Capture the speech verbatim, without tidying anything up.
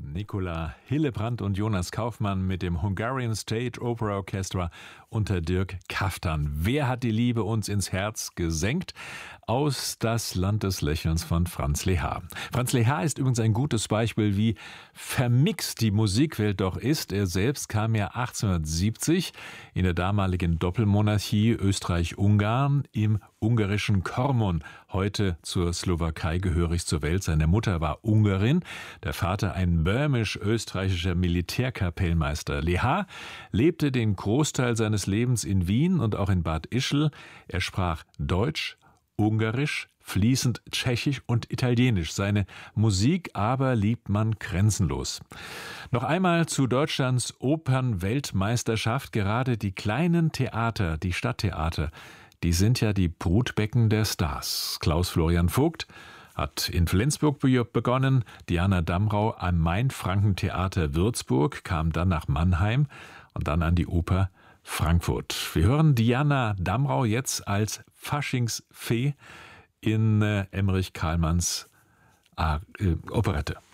Nicola Hillebrand und Jonas Kaufmann mit dem Hungarian State Opera Orchestra unter Dirk Kaftan. Wer hat die Liebe uns ins Herz gesenkt? Aus Das Land des Lächelns von Franz Lehár. Franz Lehár ist übrigens ein gutes Beispiel, wie vermixt die Musikwelt doch ist. Er selbst kam ja achtzehnhundertsiebzig in der damaligen Doppelmonarchie Österreich-Ungarn im ungarischen Kormon, heute zur Slowakei gehörig zur Welt. Seine Mutter war Ungarin, der Vater ein böhmisch-österreichischer Militärkapellmeister. Lehár lebte den Großteil seines Lebens in Wien und auch in Bad Ischl. Er sprach Deutsch, Ungarisch, fließend Tschechisch und Italienisch. Seine Musik aber liebt man grenzenlos. Noch einmal zu Deutschlands Opernweltmeisterschaft. Gerade die kleinen Theater, die Stadttheater, die sind ja die Brutbecken der Stars. Klaus-Florian Vogt hat in Flensburg begonnen, Diana Damrau am Main-Franken-Theater Würzburg, kam dann nach Mannheim und dann an die Oper Frankfurt. Wir hören Diana Damrau jetzt als Faschingsfee in äh, Emmerich Kahlmanns äh, Operette.